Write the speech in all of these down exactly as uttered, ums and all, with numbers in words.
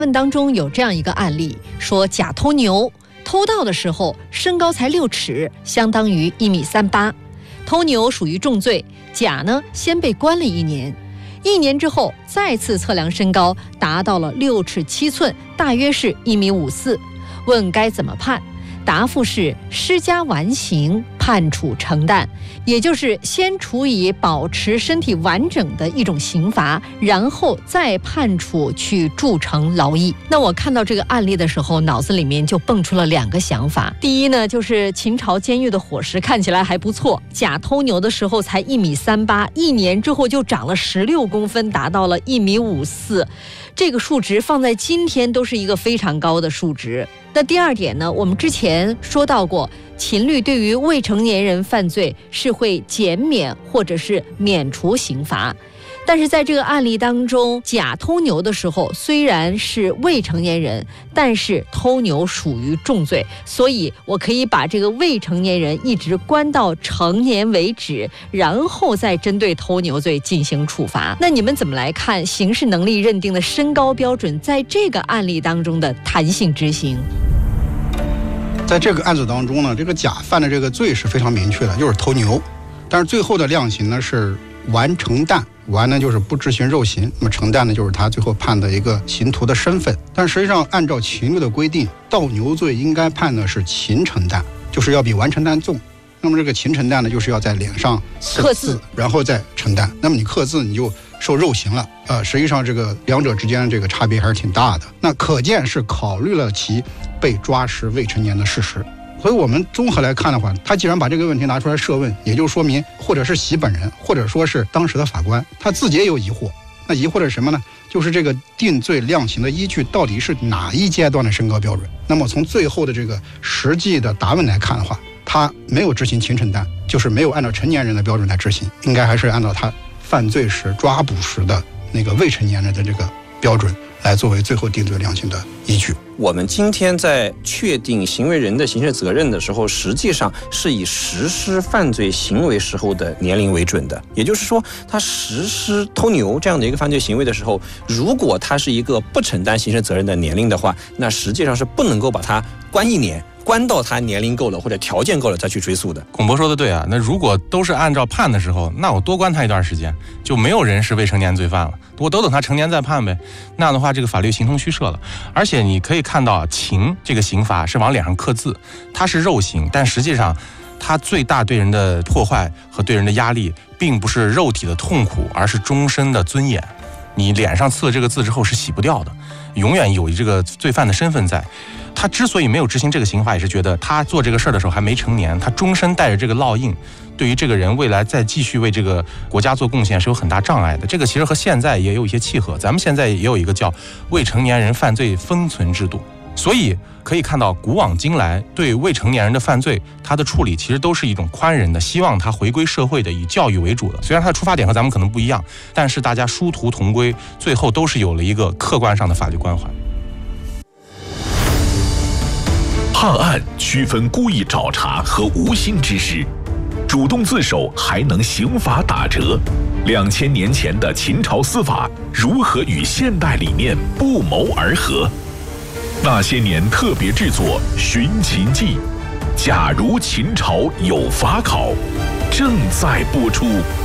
问当中有这样一个案例，说甲偷牛，偷盗的时候身高才六尺，相当于一米三八。偷牛属于重罪，甲呢先被关了一年，一年之后再次测量身高，达到了六尺七寸，大约是一米五四。问该怎么判？答复是施加完刑，判处惩弹，也就是先处以保持身体完整的一种刑罚，然后再判处去铸成劳役。那我看到这个案例的时候，脑子里面就蹦出了两个想法。第一呢，就是秦朝监狱的伙食看起来还不错，甲偷牛的时候才一米三八，一年之后就长了十六公分，达到了一米五四，这个数值放在今天都是一个非常高的数值。那第二点呢，我们之前说到过，秦律对于未成年人犯罪是会减免或者是免除刑罚，但是在这个案例当中，甲偷牛的时候虽然是未成年人，但是偷牛属于重罪，所以我可以把这个未成年人一直关到成年为止，然后再针对偷牛罪进行处罚。那你们怎么来看刑事能力认定的身高标准在这个案例当中的弹性执行？ 在这个案子当中呢，这个甲犯的这个罪是非常明确的，就是偷牛，但是最后的量刑呢是完成弹，完呢就是不执行肉刑，那么成弹呢就是他最后判的一个刑徒的身份。但实际上按照秦律的规定，盗牛罪应该判的是秦成弹，就是要比完成弹重。那么这个秦成弹呢，就是要在脸上刻字，然后再成弹。那么你刻字你就受肉刑了，呃，实际上这个两者之间的这个差别还是挺大的。那可见是考虑了其被抓时未成年的事实。所以我们综合来看的话，他既然把这个问题拿出来设问，也就说明或者是习本人，或者说是当时的法官，他自己也有疑惑。那疑惑的是什么呢？就是这个定罪量刑的依据到底是哪一阶段的身高标准。那么从最后的这个实际的答问来看的话，他没有执行秦成弹，就是没有按照成年人的标准来执行，应该还是按照他犯罪时抓捕时的那个未成年人的这个标准来作为最后定罪量刑的依据。 我们今天在确定行为人的刑事责任的时候，实际上是以实施犯罪行为时候的年龄为准的。也就是说，他实施偷牛这样的一个犯罪行为的时候，如果他是一个不承担刑事责任的年龄的话，那实际上是不能够把他关一年，关到他年龄够了或者条件够了再去追诉的。 孔博说的对啊，那如果都是按照判的时候，那我多关他一段时间，就没有人是未成年罪犯了，我都等他成年再判呗。那样的话，这个法律形同虚设了。而且你可以看到，秦这个刑罚是往脸上刻字，它是肉刑，但实际上它最大对人的破坏和对人的压力，并不是肉体的痛苦，而是终身的尊严。你脸上刺了这个字之后是洗不掉的，永远有这个罪犯的身份在。他之所以没有执行这个刑罚，也是觉得他做这个事儿的时候还没成年，他终身带着这个烙印，对于这个人未来再继续为这个国家做贡献是有很大障碍的。这个其实和现在也有一些契合，咱们现在也有一个叫未成年人犯罪封存制度。所以可以看到，古往今来对未成年人的犯罪，他的处理其实都是一种宽仁的，希望他回归社会的，以教育为主的。虽然他的出发点和咱们可能不一样，但是大家殊途同归，最后都是有了一个客观上的法律关怀。 判案区分故意找茬和无心之失，主动自首还能刑罚打折。两千年前的秦朝司法如何与现代理念不谋而合？那些年特别制作《寻秦记》，假如秦朝有法考，正在播出。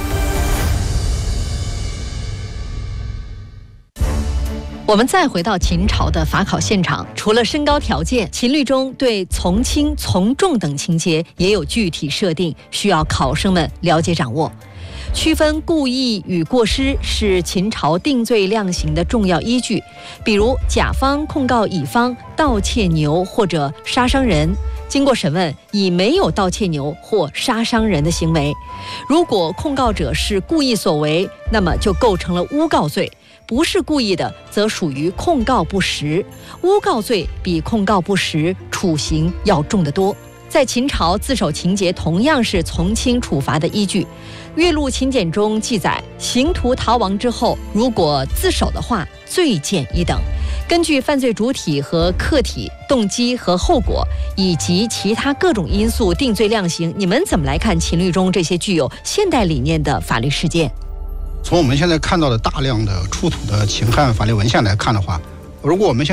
我们再回到秦朝的法考现场，除了身高条件，秦律中对从轻、从重等情节也有具体设定，需要考生们了解掌握。区分故意与过失是秦朝定罪量刑的重要依据。比如甲方控告乙方盗窃牛或者杀伤人，经过审问，乙没有盗窃牛或杀伤人的行为。如果控告者是故意所为，那么就构成了诬告罪。不是故意的，则属于控告不实。诬告罪比控告不实处刑要重得多。在秦朝，自首情节同样是从轻处罚的依据。《岳麓秦简》中记载，刑徒逃亡之后，如果自首的话，罪减一等。根据犯罪主体和客体、动机和后果以及其他各种因素定罪量刑，你们怎么来看秦律中这些具有现代理念的法律事件？ 从我们现在看到的大量的出土的秦汉法律文献来看的话，如果我们现